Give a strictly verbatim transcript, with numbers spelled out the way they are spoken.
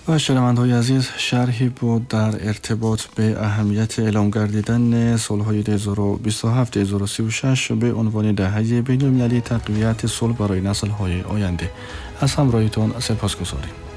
و شنونده‌های عزیز، شرحی بود در ارتباط به اهمیت اعلام گردیدن صلح‌های هزار و بیست و هفت هزار و سی و شش به عنوان دهه بین‌المللی تقویت صلح برای نسل‌های آینده. از همراهیتان سپاسگزاریم.